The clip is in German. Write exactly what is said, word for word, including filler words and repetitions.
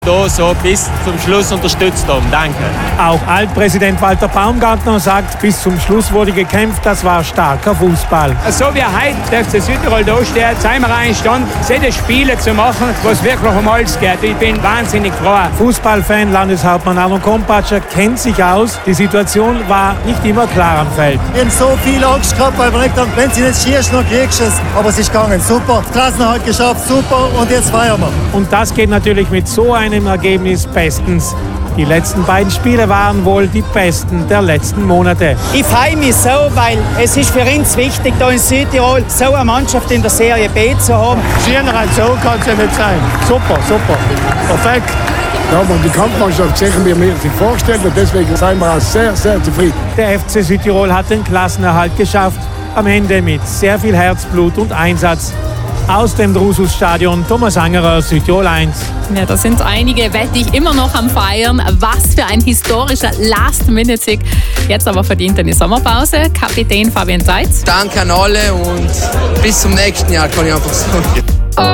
Da so bis zum Schluss unterstützt haben. Danke. Auch Altpräsident Walter Baumgartner sagt, bis zum Schluss wurde gekämpft, das war starker Fußball. So wie heute der F C Südtirol da steht, sind wir reingestanden, solche Spiele zu machen, was wirklich um alles geht. Ich bin wahnsinnig froh. Fußballfan Landeshauptmann Arno Kompatscher kennt sich aus. Die Situation war nicht immer klar am Feld. Wir haben so viel Angst gehabt, weil wir nicht haben, wenn sie nicht schießt, dann kriegst du es. Aber es ist gegangen. Super. Das Klassenerhalt geschafft. Super. Und jetzt feiern wir. Und das geht natürlich mit so einem Ergebnis bestens. Die letzten beiden Spiele waren wohl die besten der letzten Monate. Ich freue mich so, weil es ist für uns wichtig, hier in Südtirol so eine Mannschaft in der Serie B zu haben. Schöner als so kann es ja nicht sein. Super, super. Perfekt. Ja, aber die Kampfmannschaft sicher wie wir sich vorstellen und deswegen sind wir auch sehr, sehr zufrieden. Der F C Südtirol hat den Klassenerhalt geschafft. Am Ende mit sehr viel Herzblut und Einsatz. Aus dem Drusus-Stadion, Thomas Angerer, Südtirol eins. Ja, da sind einige, wette ich, immer noch am Feiern. Was für ein historischer Last-Minute-Sieg. Jetzt aber verdient eine Sommerpause. Kapitän Fabian Seitz. Danke an alle und bis zum nächsten Jahr, kann ich einfach sagen.